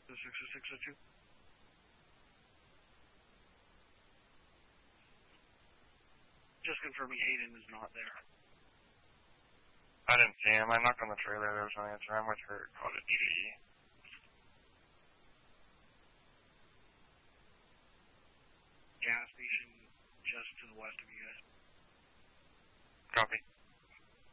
60602. Just confirming Hayden is not there. I didn't see him. I knocked on the trailer. There was no answer. I'm with her. Called it DVE. Gas station just to the west of you guys.